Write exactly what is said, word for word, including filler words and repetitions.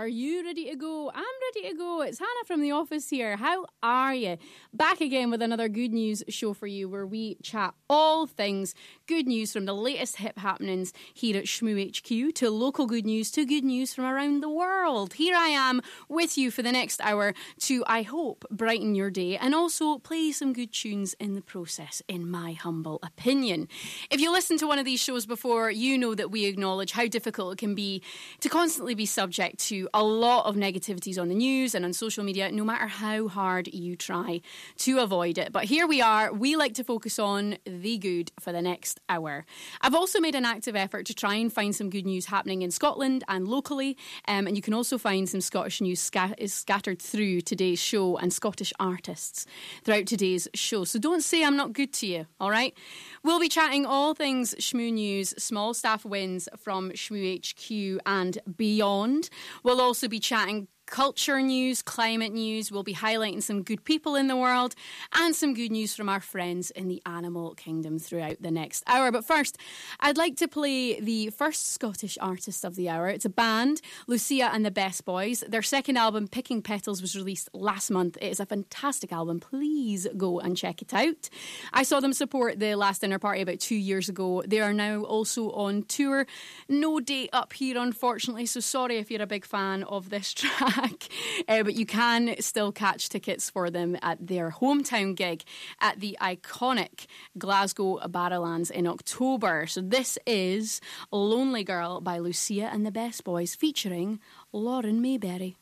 Are you ready to go? I'm ready to go. It's Hannah from the office here. How are you? Back again with another good news show for you where we chat all things good news from the latest hip happenings here at Shmoo H Q to local good news to good news from around the world. Here I am with you for the next hour to, I hope, brighten your day and also play some good tunes in the process, in my humble opinion. If you listened to one of these shows before, you know that we acknowledge how difficult it can be to constantly be subject to a lot of negativities on the news and on social media, no matter how hard you try to avoid it. But here we are. We like to focus on the good for the next hour. I've also made an active effort to try and find some good news happening in Scotland and locally, um, and you can also find some Scottish news sca- is scattered through today's show and Scottish artists throughout today's show. So don't say I'm not good to you, all right? We'll be chatting all things Shmoo News, small staff wins from Shmoo H Q and beyond. We'll also be chatting culture news, climate news. We'll be highlighting some good people in the world and some good news from our friends in the animal kingdom throughout the next hour. But first, I'd like to play the first Scottish artist of the hour. It's a band, Lucia and the Best Boys. Their second album, Picking Petals, was released last month. It is a fantastic album. Please go and check it out. I saw them support the Last Dinner Party about two years ago. They are now also on tour. No date up here, unfortunately, so sorry if you're a big fan of this track. Uh, but you can still catch tickets for them at their hometown gig at the iconic Glasgow Barrowlands in October. So this is Lonely Girl by Lucia and the Best Boys featuring Lauren Mayberry.